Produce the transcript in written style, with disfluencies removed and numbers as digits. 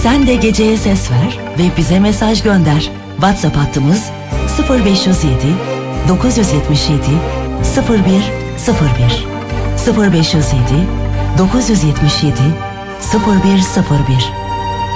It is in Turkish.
Sen de geceye ses ver ve bize mesaj gönder. WhatsApp hattımız 0507 977 0101 0507 977 0101